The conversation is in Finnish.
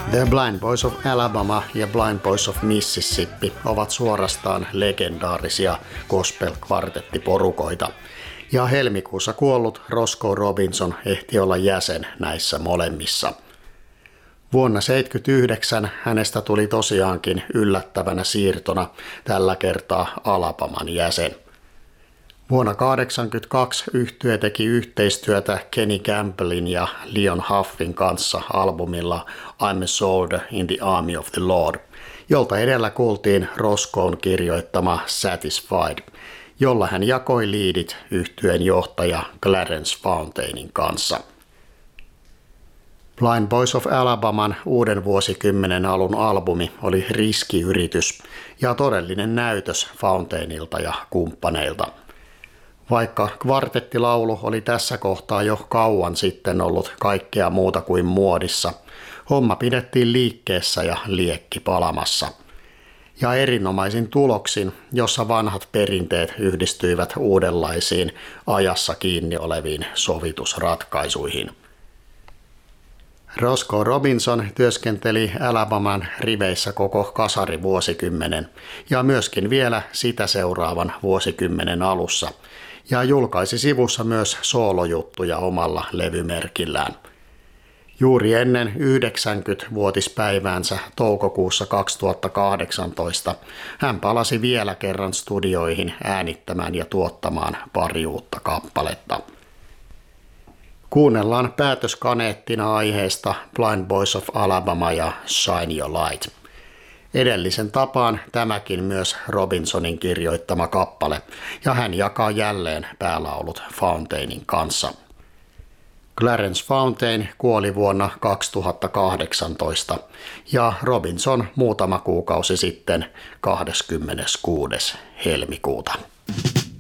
The Blind Boys of Alabama ja Blind Boys of Mississippi ovat suorastaan legendaarisia gospel-kvartettiporukoita, ja helmikuussa kuollut Roscoe Robinson ehti olla jäsen näissä molemmissa. Vuonna 1979 hänestä tuli tosiaankin yllättävänä siirtona tällä kertaa Alabaman jäsen. Vuonna 1982 yhtye teki yhteistyötä Kenny Campbellin ja Leon Huffin kanssa albumilla I'm a Soldier in the Army of the Lord, jolta edellä kuultiin Roscoen kirjoittama Satisfied, jolla hän jakoi liidit yhtyeen johtaja Clarence Fountainin kanssa. Blind Boys of Alabaman uuden vuosikymmenen alun albumi oli riskiyritys ja todellinen näytös Fountainilta ja kumppaneilta. Vaikka kvartettilaulu oli tässä kohtaa jo kauan sitten ollut kaikkea muuta kuin muodissa, homma pidettiin liikkeessä ja liekki palamassa. Ja erinomaisin tuloksin, jossa vanhat perinteet yhdistyivät uudenlaisiin ajassa kiinni oleviin sovitusratkaisuihin. Roscoe Robinson työskenteli Alabaman riveissä koko kasarivuosikymmenen ja myöskin vielä sitä seuraavan vuosikymmenen alussa, ja julkaisi sivussa myös soolojuttuja omalla levymerkillään. Juuri ennen 90-vuotispäiväänsä toukokuussa 2018 hän palasi vielä kerran studioihin äänittämään ja tuottamaan pari uutta kappaletta. Kuunnellaan päätöskaneettina aiheesta Blind Boys of Alabama ja Shine Your Light. Edellisen tapaan tämäkin myös Robinsonin kirjoittama kappale, ja hän jakaa jälleen päälaulut Fountainin kanssa. Clarence Fountain kuoli vuonna 2018 ja Robinson muutama kuukausi sitten 26. helmikuuta.